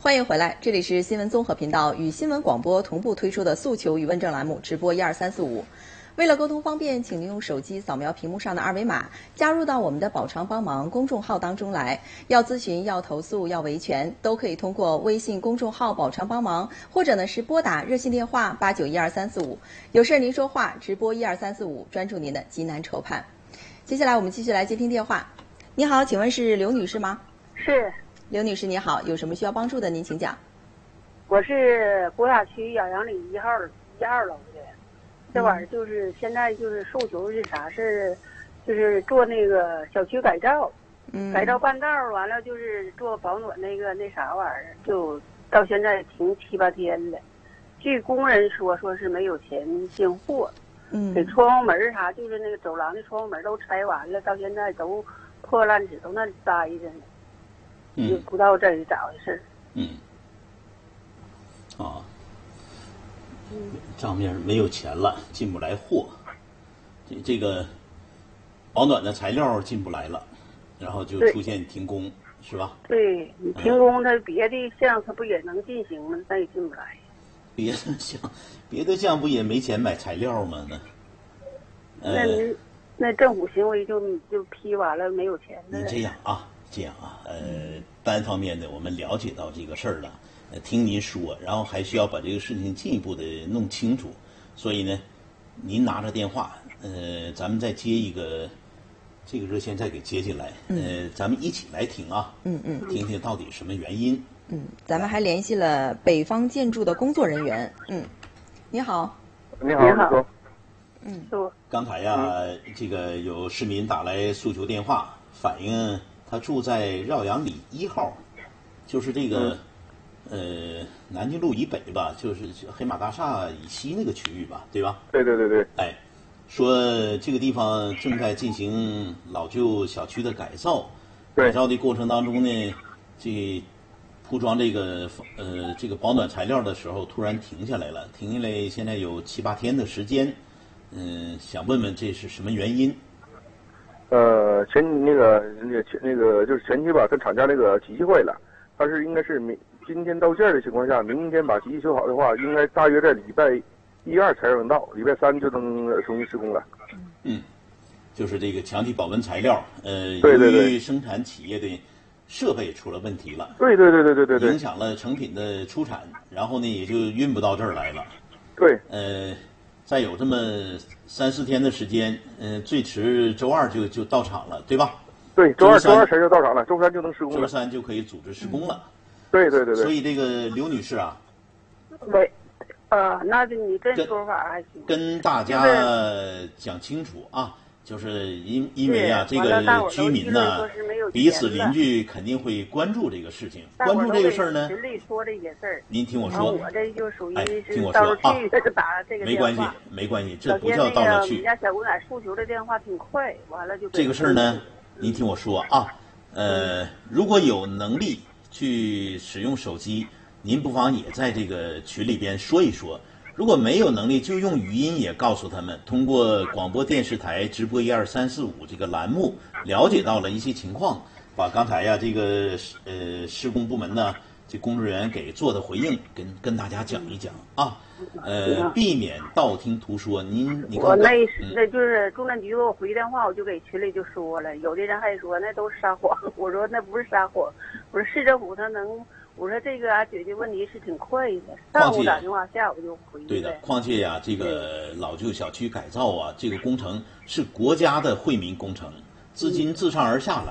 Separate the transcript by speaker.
Speaker 1: 欢迎回来，这里是新闻综合频道与新闻广播同步推出的诉求与问政栏目直播12345。为了沟通方便，请您用手机扫描屏幕上的二维码，加入到我们的保常帮忙公众号当中来。要咨询、要投诉、要维权，都可以通过微信公众号保常帮忙，或者呢是拨打热线电话8912-345。有事您说话，直播12345，专注您的急难愁盼。接下来我们继续来接听电话。你好，请问是刘女士吗？
Speaker 2: 是。
Speaker 1: 刘女士你好，有什么需要帮助的您请讲。
Speaker 2: 我是国家区颐阳里1号楼的，这玩意儿就是现在就是诉求是啥事儿，就是做那个小区改造，改造半道完了就是做保暖那啥玩意儿，就到现在停7、8天了。据工人说是没有钱进货，给窗户门啥就是那个走廊的窗户门都拆完了，到现在都破烂纸都那里待着呢。也不知道这是咋回事。
Speaker 3: 账面没有钱了，进不来货，这个保暖的材料进不来了，然后就出现停工，是吧？
Speaker 2: 对，你停工，它别的项它不也能进行吗？它也进不来。
Speaker 3: 别的项不也没钱买材料吗？
Speaker 2: 那政府行为就批完了，没有钱了。
Speaker 3: 你这样啊，单方面的我们了解到这个事儿了，听您说，然后还需要把这个事情进一步的弄清楚，所以呢，您拿着电话，咱们再接一个这个热线再给接进来，咱们一起来听啊，听听到底什么原因。
Speaker 1: 咱们还联系了北方建筑的工作人员。你好。
Speaker 4: 你好。
Speaker 2: 说。
Speaker 3: 刚才呀，这个有市民打来诉求电话，反映他住在绕阳里1号，就是这个南京路以北吧，就是黑马大厦以西那个区域吧，对吧？
Speaker 4: 对。
Speaker 3: 说这个地方正在进行老旧小区的改造，
Speaker 4: 改
Speaker 3: 造的过程当中呢，这铺装这个保暖材料的时候突然停下来了，现在有7、8天的时间，想问问这是什么原因？
Speaker 4: 那个就是前期吧，跟厂家那个机器坏了，它是应该是今天到件的情况下，明天把机器修好的话，应该大约在礼拜1、2才能到，礼拜3就能重新施工了。
Speaker 3: 就是这个墙体保温材料，
Speaker 4: 对
Speaker 3: 由于生产企业的设备出了问题了，
Speaker 4: 对，
Speaker 3: 影响了成品的出产，然后呢也就运不到这儿来了。
Speaker 4: 对，
Speaker 3: 再有这么3、4天的时间，最迟周2就到场了，对吧？
Speaker 4: 对，周二才就到场了，周3就能施工了。
Speaker 3: 周3就可以组织施工了。
Speaker 4: 对。
Speaker 3: 所以这个刘女士啊，
Speaker 2: 那你这说法还行。
Speaker 3: 跟大家讲清楚啊，就是因为啊，这个居民呢，彼此邻居肯定会关注这个事情，关注这个事儿呢。
Speaker 2: 群里说这些事儿。
Speaker 3: 您听我说。
Speaker 2: 我这就属于
Speaker 3: 听我
Speaker 2: 到
Speaker 3: 说啊，
Speaker 2: 打这个电话。
Speaker 3: 没关系，这不叫到了去。
Speaker 2: 人家小姑娘诉求的电话挺快，完了就。
Speaker 3: 这个事儿呢，您听我说啊，如果有能力去使用手机，您不妨也在这个群里边说一说。如果没有能力，就用语音也告诉他们，通过广播电视台直播12345这个栏目了解到了一些情况，把刚才呀这个施工部门呢这工作人员给做的回应跟大家讲一讲啊，避免道听途说。你看
Speaker 2: 我那就是中南局给我回电话，我就给群里就说了，有的人还说那都是撒谎，我说那不是撒谎，我说市政府他能。我说这个解决问题是挺快的，上午打电话，下午就回。
Speaker 3: 对的，况且呀，这个老旧小区改造啊，这个工程是国家的惠民工程，资金自上而下来。